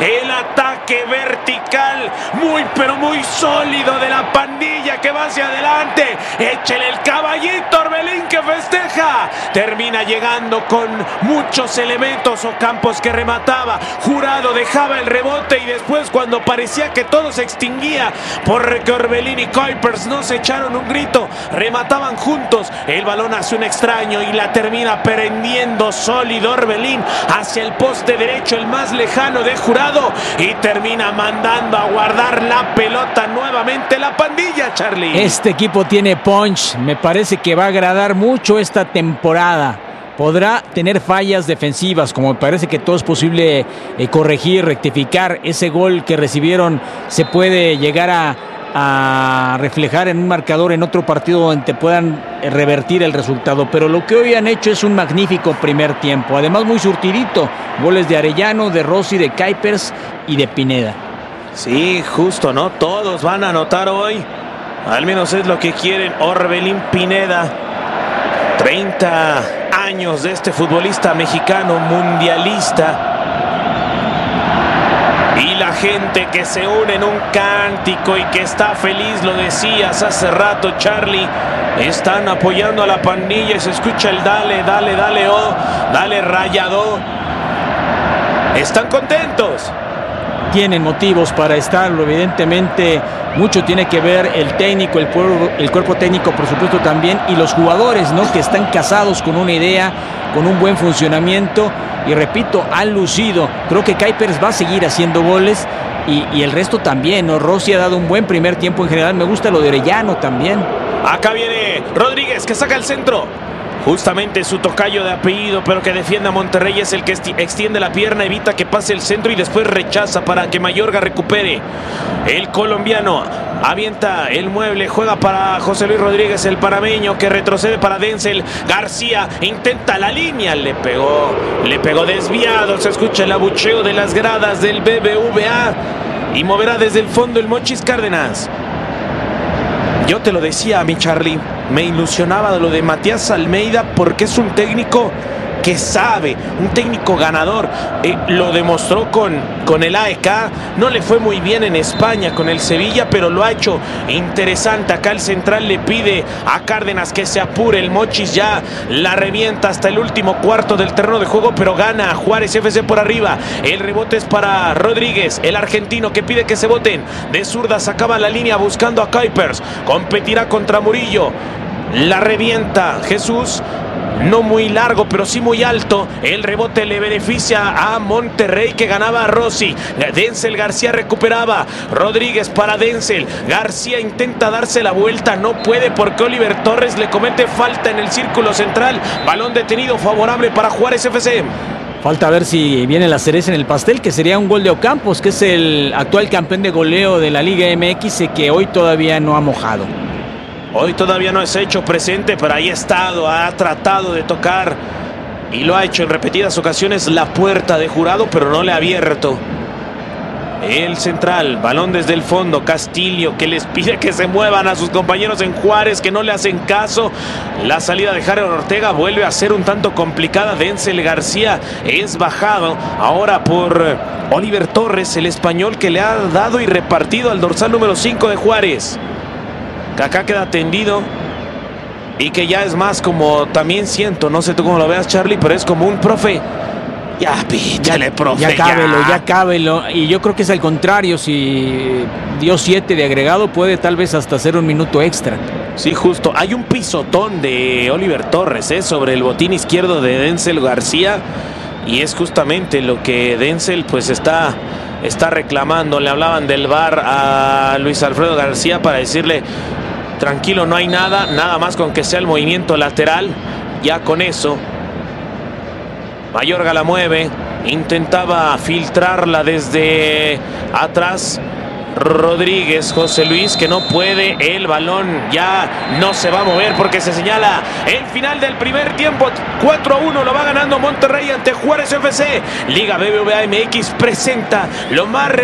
El ataque vertical, muy pero muy sólido de la pandilla que va hacia adelante. Échele el caballito, Orbelín, que festeja. Termina llegando con muchos elementos. Ocampos que remataba. Jurado dejaba el rebote y después, cuando parecía que todo se extinguía porque Orbelín y Kuipers no se echaron un grito, remataban juntos. El balón hace un extraño y la termina prendiendo sólido Orbelín hacia el poste derecho, el más lejano de Jurado, y termina mandando a guardar la pelota nuevamente la pandilla, Charlie. Este equipo tiene punch. Me parece que va a agradar mucho esta temporada. Podrá tener fallas defensivas, como me parece que todo es posible corregir, rectificar. Ese gol que recibieron se puede llegar a reflejar en un marcador en otro partido donde puedan revertir el resultado, pero lo que hoy han hecho es un magnífico primer tiempo, además muy surtidito, goles de Arellano, de Rossi, de Kuipers y de Pineda. Sí, justo, ¿no? Todos van a anotar hoy, al menos es lo que quieren. Orbelín Pineda, 30 años de este futbolista mexicano mundialista. Y la gente que se une en un cántico y que está feliz, lo decías hace rato, Charlie, están apoyando a la pandilla y se escucha el dale, dale, dale, oh, dale, Rayado. Están contentos. Tienen motivos para estarlo, evidentemente. Mucho tiene que ver el técnico, el cuerpo técnico, por supuesto, también, y los jugadores, ¿no?, que están casados con una idea, con un buen funcionamiento. Y repito, han lucido. Creo que Kuipers va a seguir haciendo goles y el resto también, ¿no? Rossi ha dado un buen primer tiempo en general. Me gusta lo de Arellano también. Acá viene Rodríguez, que saca el centro. Justamente su tocayo de apellido, pero que defiende a Monterrey, es el que extiende la pierna, evita que pase el centro y después rechaza para que Mayorga recupere. El colombiano avienta el mueble, juega para José Luis Rodríguez, el panameño, que retrocede para Denzel. García intenta la línea, le pegó desviado. Se escucha el abucheo de las gradas del BBVA y moverá desde el fondo el Mochis Cárdenas. Yo te lo decía, mi Charlie, me ilusionaba lo de Matías Almeida porque es un técnico que sabe, un técnico ganador. Lo demostró con el AEK. No le fue muy bien en España con el Sevilla, pero lo ha hecho interesante. Acá el central le pide a Cárdenas que se apure. El Mochis ya la revienta hasta el último cuarto del terreno de juego, pero gana Juárez FC por arriba. El rebote es para Rodríguez, el argentino, que pide que se boten. De zurda sacaba la línea buscando a Kuipers. Competirá contra Murillo. La revienta Jesús. No muy largo, pero sí muy alto. El rebote le beneficia a Monterrey, que ganaba a Rossi. Denzel García recuperaba. Rodríguez para Denzel. García intenta darse la vuelta. No puede porque Oliver Torres le comete falta en el círculo central. Balón detenido favorable para Juárez FC. Falta ver si viene la cereza en el pastel, que sería un gol de Ocampos, que es el actual campeón de goleo de la Liga MX y que hoy todavía no ha mojado. Hoy todavía no es hecho presente, pero ahí ha estado, ha tratado de tocar y lo ha hecho en repetidas ocasiones la puerta de Jurado, pero no le ha abierto. El central, balón desde el fondo, Castillo, que les pide que se muevan a sus compañeros en Juárez, que no le hacen caso. La salida de Jared Ortega vuelve a ser un tanto complicada. Denzel García es bajado ahora por Oliver Torres, el español, que le ha dado y repartido al dorsal número 5 de Juárez. Acá queda tendido y que ya es más como, también siento, no sé tú cómo lo veas, Charlie, pero es como un profe. Ya píchale, profe. Ya cábelo. Y yo creo que es al contrario. Si dio 7 de agregado, puede tal vez hasta hacer un minuto extra. Sí, justo. Hay un pisotón de Oliver Torres sobre el botín izquierdo de Denzel García. Y es justamente lo que Denzel pues está reclamando. Le hablaban del VAR a Luis Alfredo García para decirle: tranquilo, no hay nada más con que sea el movimiento lateral. Ya con eso Mayorga la mueve, intentaba filtrarla desde atrás Rodríguez, José Luis, que no puede. El balón ya no se va a mover porque se señala el final del primer tiempo. 4-1 lo va ganando Monterrey ante Juárez FC. Liga BBVA MX presenta lo más